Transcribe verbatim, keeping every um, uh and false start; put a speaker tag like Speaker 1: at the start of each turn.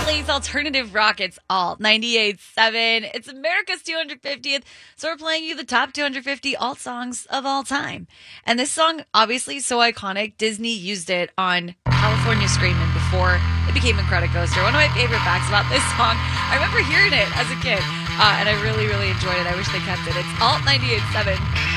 Speaker 1: plays alternative rock. It's Alt ninety-eight point seven. It's America's two hundred fiftieth. So we're playing you the top two hundred fifty alt songs of all time. And this song, obviously so iconic, Disney used it on California Screamin' before it became Incredicoaster. One of my favorite facts about this song, I remember hearing it as a kid, uh, and I really, really enjoyed it. I wish they kept it. It's Alt ninety-eight point seven.